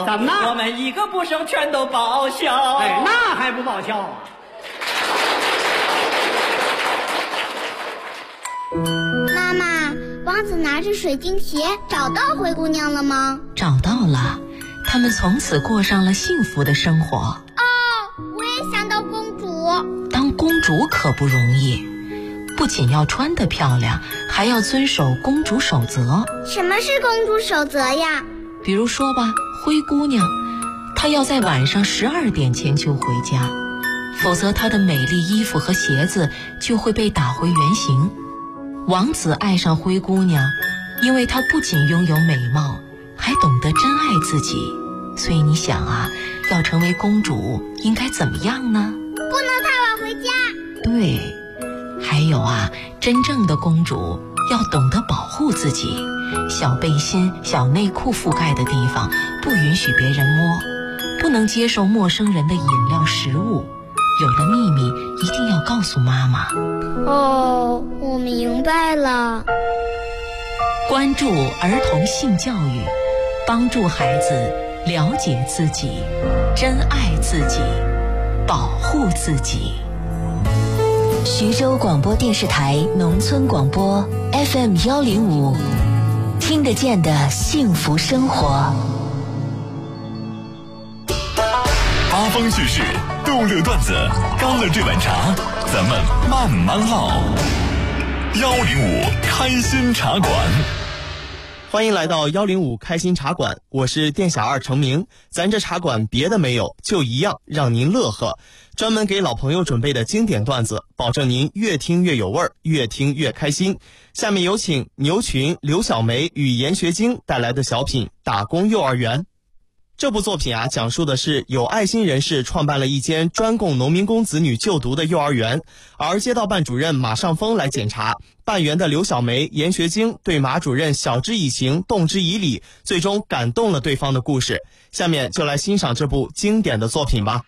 怎么呢？ 我们一个不剩，全都报销。 哎，那还不报销啊？ 妈妈，王子拿着水晶鞋找到灰姑娘了吗？ 找到了，他们从此过上了幸福的生活。 哦，我也想当公主。 当公主可不容易，不仅要穿得漂亮，还要遵守公主守则。 什么是公主守则呀？ 比如说吧，灰姑娘，她要在晚上12点前就回家，否则她的美丽衣服和鞋子就会被打回原形。王子爱上灰姑娘，因为她不仅拥有美貌，还懂得珍爱自己。所以你想啊，要成为公主应该怎么样呢？ 不能太晚回家。 对，还有啊，真正的公主要懂得保护自己，小背心、小内裤覆盖的地方不允许别人摸，不能接受陌生人的饮料、食物。有了秘密一定要告诉妈妈。 哦，我明白了。 关注儿童性教育，帮助孩子了解自己，珍爱自己，保护自己。 徐州广播电视台农村广播 FM105，听得见的幸福生活。 八方趣事，逗乐段子，干了这碗茶，咱们慢慢唠。105开心茶馆。 欢迎来到105开心茶馆，我是店小二程明。咱这茶馆别的没有，就一样让您乐呵，专门给老朋友准备的经典段子，保证您越听越有味儿，越听越开心。下面有请牛群、刘小梅与严学晶带来的小品《打工幼儿园》。这部作品讲述的是有爱心人士创办了一间专供农民工子女就读的幼儿园，而街道办主任马尚峰来检查，办园的刘小梅、严学晶对马主任晓之以情，动之以理，最终感动了对方的故事。下面就来欣赏这部经典的作品吧。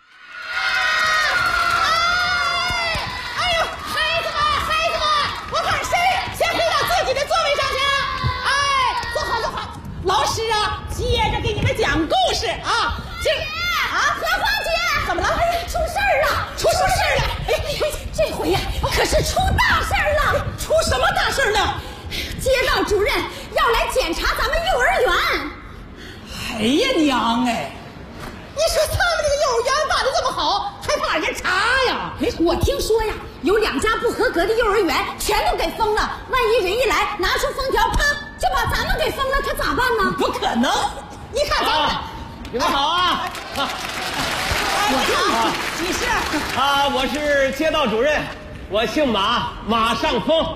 讲故事啊，荷花姐，怎么了？哎，出事儿了，出事儿了！哎，这回呀，可是出大事儿了。出什么大事儿呢？街道主任要来检查咱们幼儿园。哎呀娘哎！你说咱们这个幼儿园办得这么好，还怕人查呀？我听说呀，有2家不合格的幼儿园全都给封了。万一人一来，拿出封条，啪就把咱们给封了，可咋办呢？不可能！你看咱们， 你们好啊！ 我好，你是我是街道主任，我姓马，马尚峰。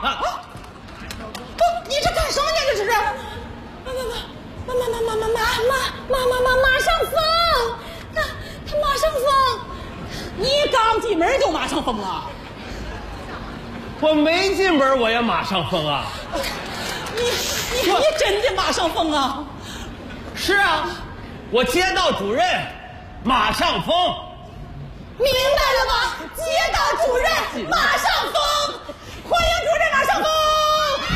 你这干什么呢？这是马上疯，他马上疯。你刚进门就马上疯了？ 我没进门我也马上疯啊！ 你真的马上疯啊？ 是啊，我街道主任马尚峰。 明白了吗？街道主任马尚峰，欢迎主任马尚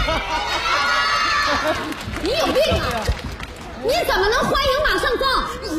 峰。你有病啊！你怎么能欢迎马尚峰？